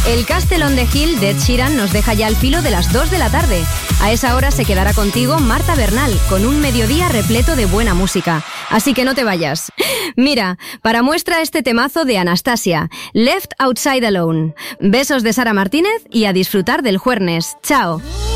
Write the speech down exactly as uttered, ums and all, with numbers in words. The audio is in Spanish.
El Castle on the Hill de Ed Sheeran nos deja ya al filo de las dos de la tarde. A esa hora se quedará contigo Marta Bernal, con un mediodía repleto de buena música. Así que no te vayas. Mira, para muestra este temazo de Anastasia, Left Outside Alone. Besos de Sara Martínez y a disfrutar del jueves. Chao.